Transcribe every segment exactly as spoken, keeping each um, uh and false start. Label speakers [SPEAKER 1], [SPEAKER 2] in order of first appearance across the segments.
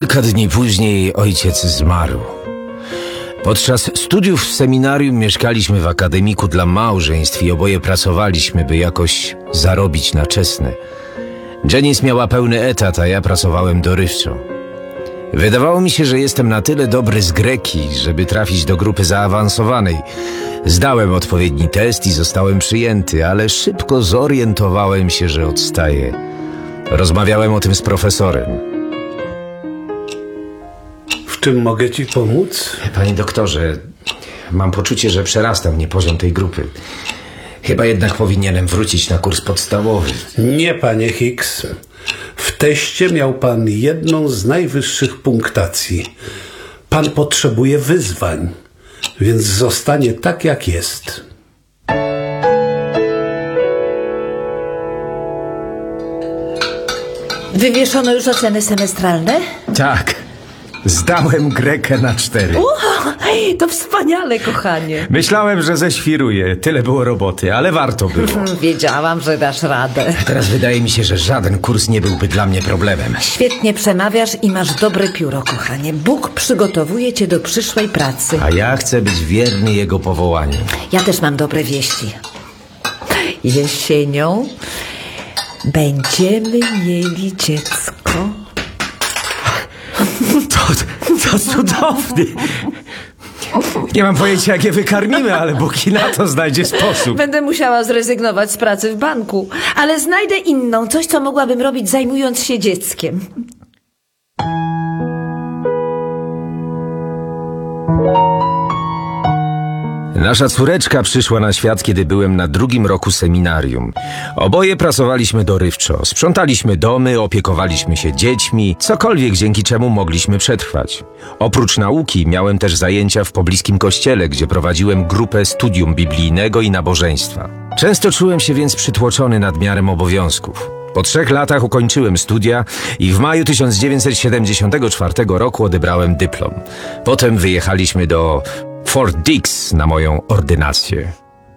[SPEAKER 1] Kilka dni później ojciec zmarł. Podczas studiów w seminarium mieszkaliśmy w akademiku dla małżeństw i oboje pracowaliśmy, by jakoś zarobić na czesne. Janice miała pełny etat, a ja pracowałem dorywczo. Wydawało mi się, że jestem na tyle dobry z greki, żeby trafić do grupy zaawansowanej. Zdałem odpowiedni test i zostałem przyjęty, ale szybko zorientowałem się, że odstaję. Rozmawiałem o tym z profesorem.
[SPEAKER 2] W czym mogę ci pomóc?
[SPEAKER 1] Panie doktorze, mam poczucie, że przerasta mnie poziom tej grupy. Chyba jednak powinienem wrócić na kurs podstawowy.
[SPEAKER 2] Nie, panie Hicks. W teście miał pan jedną z najwyższych punktacji. Pan potrzebuje wyzwań, więc zostanie tak, jak jest.
[SPEAKER 3] Wywieszono już oceny semestralne?
[SPEAKER 1] Tak, zdałem grekę na cztery.
[SPEAKER 3] O, to wspaniale, kochanie.
[SPEAKER 1] Myślałem, że zeświruję. Tyle było roboty, ale warto było.
[SPEAKER 3] Wiedziałam, że dasz radę.
[SPEAKER 1] Teraz wydaje mi się, że żaden kurs nie byłby dla mnie problemem.
[SPEAKER 3] Świetnie przemawiasz i masz dobre pióro, kochanie. Bóg przygotowuje cię do przyszłej pracy.
[SPEAKER 1] A ja chcę być wierny Jego powołaniu.
[SPEAKER 3] Ja też mam dobre wieści. Jesienią będziemy mieli dziecko.
[SPEAKER 1] To, to cudownie. Nie mam pojęcia, jak je wykarmimy, ale Bóg i na to znajdzie sposób.
[SPEAKER 3] Będę musiała zrezygnować z pracy w banku, ale znajdę inną, coś, co mogłabym robić, zajmując się dzieckiem.
[SPEAKER 1] Nasza córeczka przyszła na świat, kiedy byłem na drugim roku seminarium. Oboje pracowaliśmy dorywczo. Sprzątaliśmy domy, opiekowaliśmy się dziećmi, cokolwiek, dzięki czemu mogliśmy przetrwać. Oprócz nauki miałem też zajęcia w pobliskim kościele, gdzie prowadziłem grupę studium biblijnego i nabożeństwa. Często czułem się więc przytłoczony nadmiarem obowiązków. Po trzech latach ukończyłem studia i w maju tysiąc dziewięćset siedemdziesiątego czwartego roku odebrałem dyplom. Potem wyjechaliśmy do Fort Dix na moją ordynację.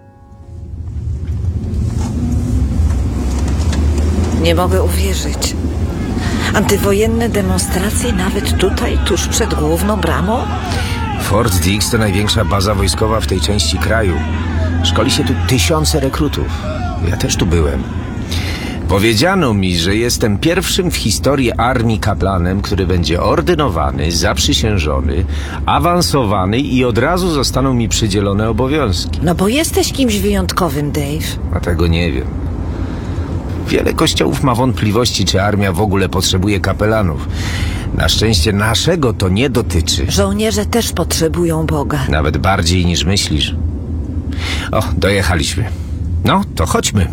[SPEAKER 3] Nie mogę uwierzyć. Antywojenne demonstracje nawet tutaj, tuż przed główną bramą?
[SPEAKER 1] Fort Dix to największa baza wojskowa w tej części kraju. Szkoli się tu tysiące rekrutów. Ja też tu byłem. Powiedziano mi, że jestem pierwszym w historii armii kaplanem, który będzie ordynowany, zaprzysiężony, awansowany i od razu zostaną mi przydzielone obowiązki.
[SPEAKER 3] No bo jesteś kimś wyjątkowym, Dave.
[SPEAKER 1] A tego nie wiem. Wiele kościołów ma wątpliwości, czy armia w ogóle potrzebuje kapelanów. Na szczęście naszego to nie dotyczy.
[SPEAKER 3] Żołnierze też potrzebują Boga.
[SPEAKER 1] Nawet bardziej niż myślisz. O, dojechaliśmy. No, to chodźmy.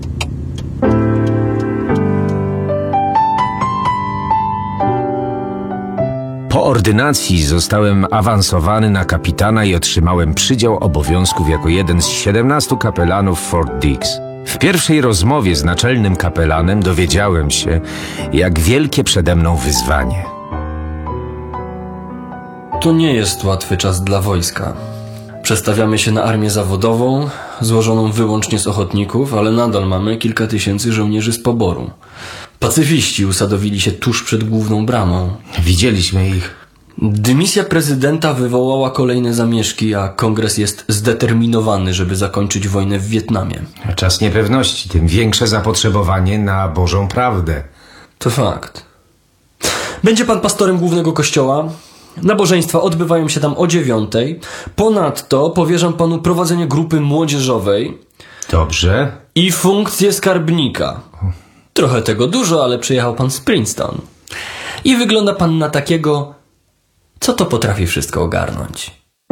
[SPEAKER 1] Po ordynacji zostałem awansowany na kapitana i otrzymałem przydział obowiązków jako jeden z siedemnastu kapelanów Fort Dix. W pierwszej rozmowie z naczelnym kapelanem dowiedziałem się, jak wielkie przede mną wyzwanie.
[SPEAKER 4] To nie jest łatwy czas dla wojska. Przestawiamy się na armię zawodową, złożoną wyłącznie z ochotników, ale nadal mamy kilka tysięcy żołnierzy z poboru. Pacyfiści usadowili się tuż przed główną bramą.
[SPEAKER 1] Widzieliśmy ich.
[SPEAKER 4] Dymisja prezydenta wywołała kolejne zamieszki, a kongres jest zdeterminowany, żeby zakończyć wojnę w Wietnamie.
[SPEAKER 1] Czas niepewności, tym większe zapotrzebowanie na Bożą prawdę.
[SPEAKER 4] To fakt. Będzie pan pastorem głównego kościoła. Nabożeństwa odbywają się tam o dziewiątej. Ponadto powierzam panu prowadzenie grupy młodzieżowej.
[SPEAKER 1] Dobrze.
[SPEAKER 4] I funkcję skarbnika. Trochę tego dużo, ale przyjechał pan z Princeton. I wygląda pan na takiego, co to potrafi wszystko ogarnąć.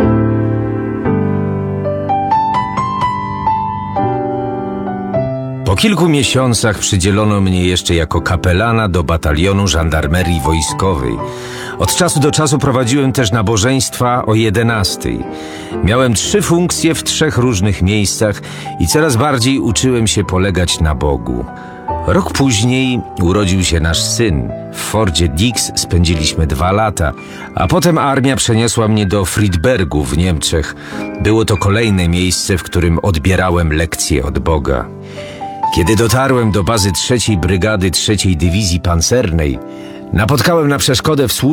[SPEAKER 1] Po kilku miesiącach przydzielono mnie jeszcze jako kapelana do batalionu żandarmerii wojskowej. Od czasu do czasu prowadziłem też nabożeństwa o jedenastej. Miałem trzy funkcje w trzech różnych miejscach i coraz bardziej uczyłem się polegać na Bogu. Rok później urodził się nasz syn. W Forcie Dix spędziliśmy dwa lata, a potem armia przeniosła mnie do Friedbergu w Niemczech. Było to kolejne miejsce, w którym odbierałem lekcje od Boga. Kiedy dotarłem do bazy trzeciej Brygady trzeciej Dywizji Pancernej, napotkałem na przeszkodę w służbie